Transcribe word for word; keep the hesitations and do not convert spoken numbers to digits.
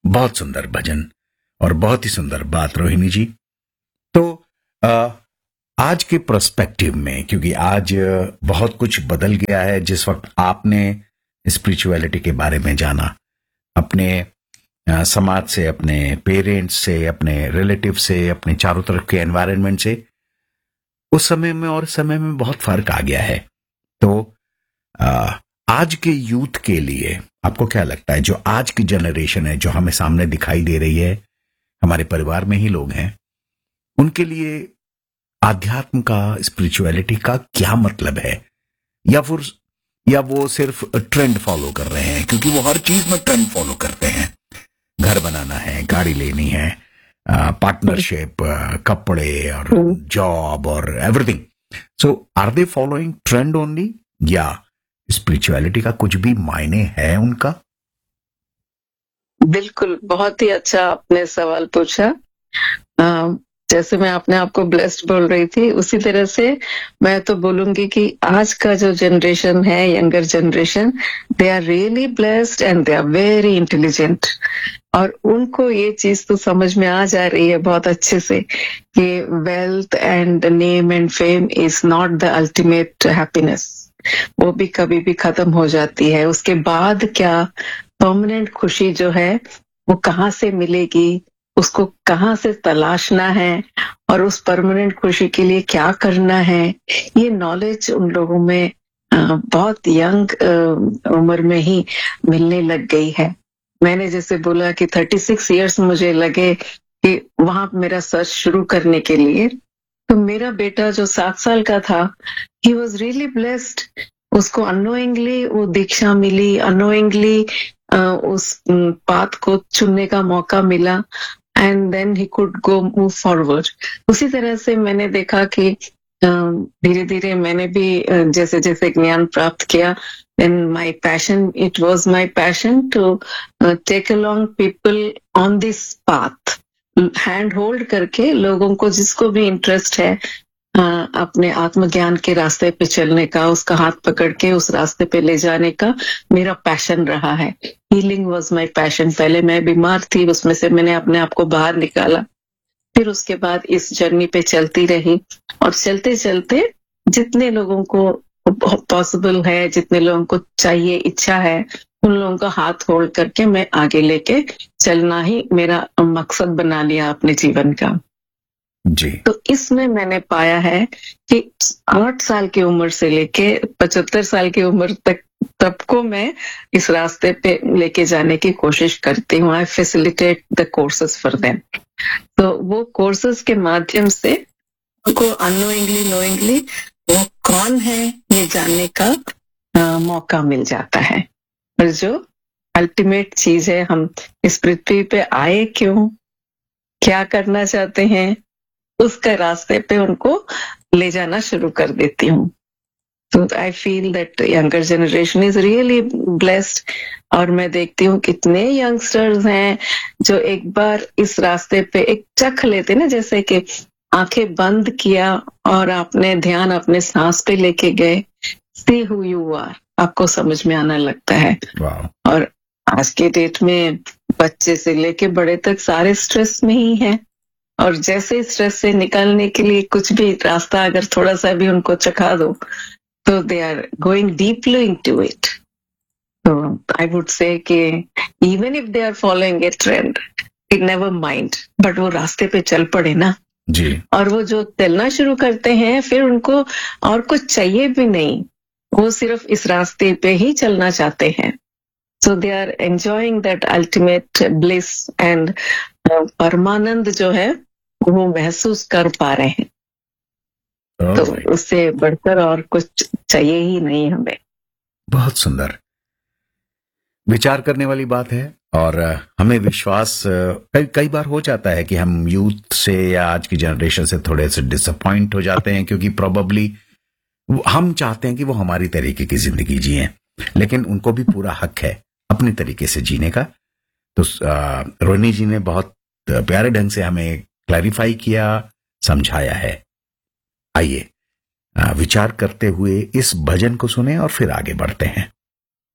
बहुत सुंदर भजन और बहुत ही सुंदर बात रोहिणी जी। तो आ, आज के पर्सपेक्टिव में, क्योंकि आज बहुत कुछ बदल गया है, जिस वक्त आपने स्पिरिचुअलिटी के बारे में जाना, अपने आ, समाज से, अपने पेरेंट्स से, अपने रिलेटिव से, अपने चारों तरफ के एनवायरनमेंट से, उस समय में और समय में बहुत फर्क आ गया है। तो आ, आज के यूथ के लिए आपको क्या लगता है, जो आज की जनरेशन है, जो हमें सामने दिखाई दे रही है, हमारे परिवार में ही लोग हैं, उनके लिए आध्यात्म का, स्पिरिचुअलिटी का क्या मतलब है? या फिर या वो सिर्फ ट्रेंड फॉलो कर रहे हैं? क्योंकि वो हर चीज में ट्रेंड फॉलो करते हैं। घर बनाना है, गाड़ी लेनी है, पार्टनरशिप, कपड़े और जॉब और everything. So are they following trend only, या स्पिरिचुअलिटी का कुछ भी मायने है उनका? बिल्कुल, बहुत ही अच्छा आपने सवाल पूछा। आ, जैसे मैं अपने आप को ब्लेस्ड बोल रही थी, उसी तरह से मैं तो बोलूंगी कि आज का जो जनरेशन है, younger generation, they are really blessed and they are very intelligent. और उनको ये चीज तो समझ में आ जा रही है बहुत अच्छे से कि wealth and name and fame is not the ultimate happiness. वो भी कभी भी खत्म हो जाती है। उसके बाद क्या परमानेंट खुशी जो है वो कहाँ से मिलेगी, उसको कहाँ से तलाशना है, और उस परमानेंट खुशी के लिए क्या करना है, ये नॉलेज उन लोगों में बहुत यंग उम्र में ही मिलने लग गई है। मैंने जैसे बोला कि छत्तीस इयर्स मुझे लगे कि वहां मेरा सर्च शुरू करने के लिए, तो मेरा बेटा जो सात साल का था, ही वॉज रियली ब्लेस्ड। उसको अनोइंगली वो दीक्षा मिली, अनोइंगली उस पाथ को चुनने का मौका मिला, and then he could go move forward. उसी तरह से मैंने देखा कि धीरे धीरे मैंने भी जैसे जैसे ज्ञान प्राप्त किया, then my passion, it was my passion to take along people on this path, hand hold करके लोगों को, जिसको भी इंटरेस्ट है आ, अपने आत्मज्ञान के रास्ते पे चलने का, उसका हाथ पकड़ के उस रास्ते पे ले जाने का मेरा पैशन रहा है। Healing was my passion. पहले मैं बीमार थी, उसमें से मैंने अपने आप को बाहर निकाला, फिर उसके बाद इस जर्नी पे चलती रही, और चलते चलते जितने लोगों को पॉसिबल है, जितने लोगों को चाहिए, इच्छा है, उन लोगों का हाथ होल्ड करके मैं आगे लेके चलना ही मेरा मकसद बना लिया अपने जीवन का जी। तो इसमें मैंने पाया है कि आठ साल की उम्र से लेके पचहत्तर साल की उम्र तक सबको मैं इस रास्ते पे लेके जाने की कोशिश करती हूँ। आई facilitate the courses for them. तो वो कोर्सेज के माध्यम से उनको अनोइंगली नोइंगली वो कौन है ये जानने का आ, मौका मिल जाता है। और जो अल्टीमेट चीज है, हम इस पृथ्वी पे आए क्यों, क्या करना चाहते हैं, उसके रास्ते पे उनको ले जाना शुरू कर देती हूँ। तो I feel that younger generation is really blessed. और मैं देखती हूँ कितने यंगस्टर्स हैं जो एक बार इस रास्ते पे एक चख लेते ना, जैसे कि आंखें बंद किया और आपने ध्यान अपने सांस पे लेके गए, सी हु यू आर, आपको समझ में आना लगता है। wow. और आज के डेट में बच्चे से लेके बड़े तक सारे स्ट्रेस में ही हैं, और जैसे स्ट्रेस से निकलने के लिए कुछ भी रास्ता अगर थोड़ा सा भी उनको चखा दो, तो they are going deeply into it. तो आई वुड से कि even if they are following A trend, it never mind, but वो रास्ते पे चल पड़े ना जी। और वो जो चलना शुरू करते हैं, फिर उनको और कुछ चाहिए भी नहीं, वो सिर्फ इस रास्ते पे ही चलना चाहते हैं। सो they are enjoying that ultimate bliss and परमानंद जो है वो महसूस कर पा रहे हैं। oh, तो right. उससे बढ़कर और कुछ चाहिए ही नहीं हमें। बहुत सुंदर विचार करने वाली बात है। और हमें विश्वास कई कई बार हो जाता है कि हम यूथ से या आज की जनरेशन से थोड़े से डिसअपॉइंट हो जाते हैं, क्योंकि प्रोबेबली हम चाहते हैं कि वो हमारी तरीके की जिंदगी जिए, लेकिन उनको भी पूरा हक है अपने तरीके से जीने का। तो रोहिणी जी ने बहुत प्यारे ढंग से हमें क्लैरिफाई किया, समझाया है। आइए विचार करते हुए इस भजन को सुने और फिर आगे बढ़ते हैं।